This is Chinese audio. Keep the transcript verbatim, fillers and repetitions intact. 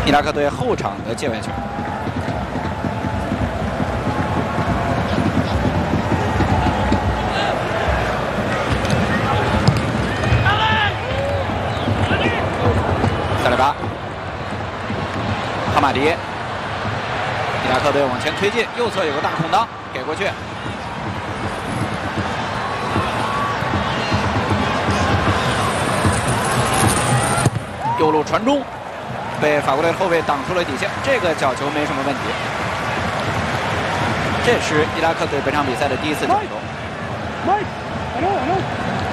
伊拉克队后场的界外球。塞雷巴，哈马迪，伊拉克队往前推进，右侧有个大空当，给过去。右路传中，被法国队后卫挡出了底线，这个角球没什么问题。这是伊拉克队本场比赛的第一次角球。